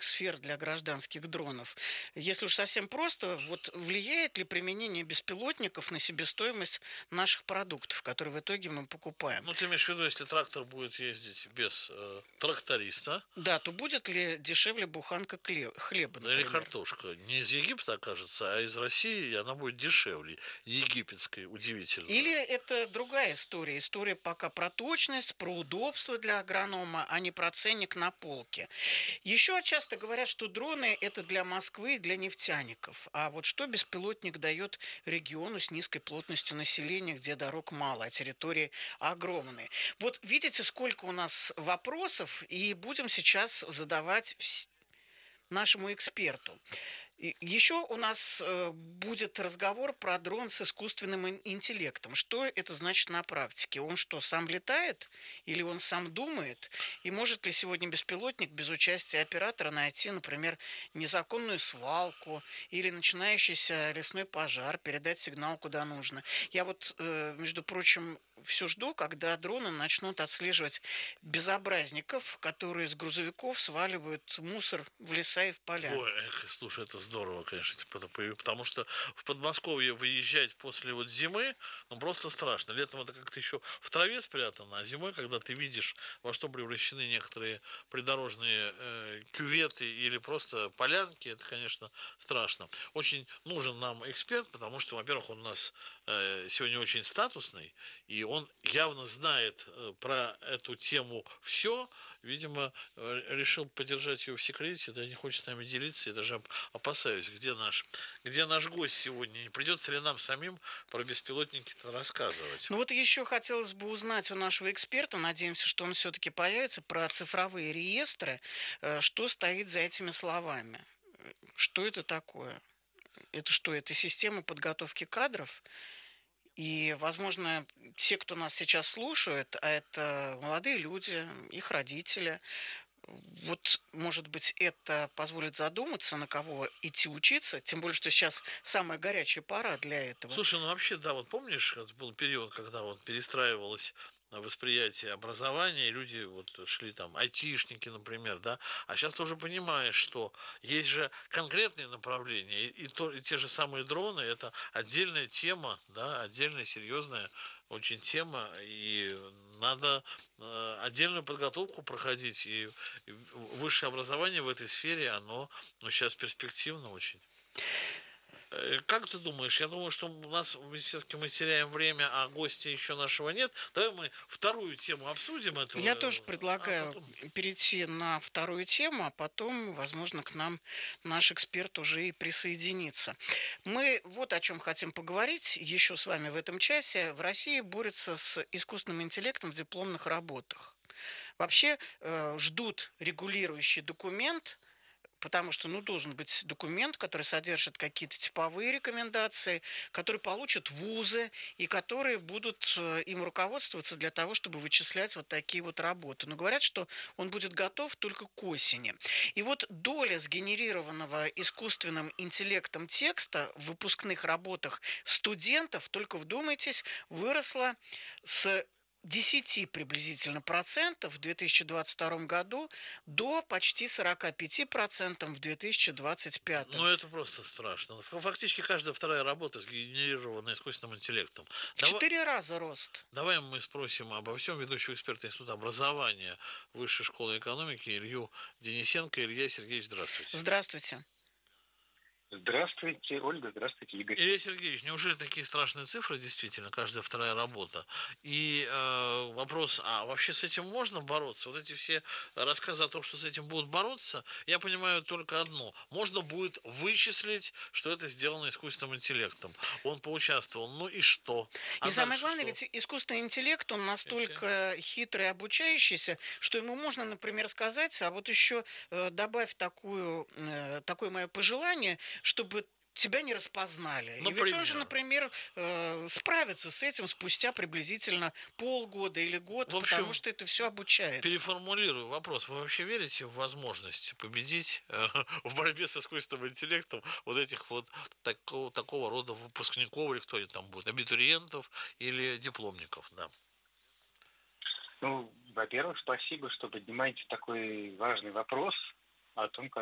сфер для гражданских дронов. Если уж совсем просто, вот влияет ли применение беспилотников на себестоимость наших продуктов, которые в итоге мы покупаем? Ну, ты имеешь в виду, если трактор будет ездить без тракториста, Да, то будет ли дешевле буханка хлеба, ну, или например? картошка не из Египта окажется, а из России, и она будет дешевле египетской, удивительно. Или это другая история? История пока про точность, про удобство для агронома, а не про ценник на полке. Еще часто говорят, что дроны – это для Москвы и для нефтяников. А вот что беспилотник дает региону с низкой плотностью населения, где дорог мало, а территории огромные? Вот видите, сколько у нас вопросов, и будем сейчас задавать нашему эксперту. Еще у нас будет разговор про дрон с искусственным интеллектом. Что это значит на практике? Он что, сам летает или он сам думает? И может ли сегодня беспилотник без участия оператора найти, например, незаконную свалку или начинающийся лесной пожар, передать сигнал куда нужно? Я вот, между прочим, все жду, когда дроны начнут отслеживать безобразников, которые с грузовиков сваливают мусор в леса и в поля. Ой, слушай, это здорово, конечно, потому что в Подмосковье выезжать после вот зимы, ну, просто страшно. Летом это как-то еще в траве спрятано, а зимой, когда ты видишь, во что превращены некоторые придорожные кюветы или просто полянки, это, конечно, страшно. Очень нужен нам эксперт, потому что, во-первых, он у нас сегодня очень статусный, и он явно знает про эту тему все. Видимо, решил подержать ее в секрете, да, не хочет с нами делиться, я даже опасаюсь, где наш гость сегодня, не придется ли нам самим про беспилотники-то рассказывать. Ну вот еще хотелось бы узнать у нашего эксперта, надеемся, что он все-таки появится, про цифровые реестры, что стоит за этими словами. Что это такое? Это что, это система подготовки кадров? И, возможно, те, кто нас сейчас слушает, а это молодые люди, их родители, вот, может быть, это позволит задуматься, на кого идти учиться, тем более, что сейчас самая горячая пора для этого. Слушай, ну вообще, да, вот помнишь, это был период, когда вот перестраивалось восприятие образования, и люди вот шли там, айтишники, например, да, а сейчас ты уже понимаешь, что есть же конкретные направления, и те же самые дроны, это отдельная тема, да, отдельная серьезная очень тема, и надо отдельную подготовку проходить, и высшее образование в этой сфере, оно, ну, сейчас перспективно очень. Как ты думаешь? Я думаю, что у нас все-таки мы теряем время, а гостя еще нашего нет. Давай мы вторую тему обсудим этого, Я тоже а предлагаю потом... перейти на вторую тему, а потом, возможно, к нам наш эксперт уже и присоединится. Мы вот о чем хотим поговорить еще с вами в этом часе. В России борются с искусственным интеллектом в дипломных работах. Вообще ждут регулирующий документ, потому что, ну, должен быть документ, который содержит какие-то типовые рекомендации, которые получат вузы и которые будут им руководствоваться для того, чтобы вычислять вот такие вот работы. Но говорят, что он будет готов только к осени. И вот доля сгенерированного искусственным интеллектом текста в выпускных работах студентов, только вдумайтесь, выросла с 10 приблизительно процентов в 2022 году до почти 45% в 2025. Ну, это просто страшно. Фактически каждая вторая работа сгенерирована искусственным интеллектом. В 4 раза рост. Давай мы спросим обо всем ведущего эксперта Института образования Высшей школы экономики Илью Денисенко. Илья Сергеевич, здравствуйте. Здравствуйте. Здравствуйте, Ольга, здравствуйте, Игорь. Илья Сергеевич, неужели такие страшные цифры, действительно, каждая вторая работа? И вопрос, а вообще с этим можно бороться? Вот эти все рассказы о том, что с этим будут бороться, я понимаю только одно. Можно будет вычислить, что это сделано искусственным интеллектом. Он поучаствовал, ну и что? И А самое дальше главное, что? ведь искусственный интеллект, он настолько хитрый, обучающийся, что ему можно, например, сказать, а вот еще добавь такое мое пожелание, чтобы тебя не распознали. И ведь он же, Например. например, справится с этим спустя приблизительно полгода или год, В общем, потому что это все обучается. переформулирую вопрос. Вы вообще верите в возможность победить в борьбе с искусственным интеллектом вот этих вот такого рода выпускников, или кто они там будет, абитуриентов или дипломников? Да. Ну, во-первых, спасибо, что поднимаете такой важный вопрос о том, как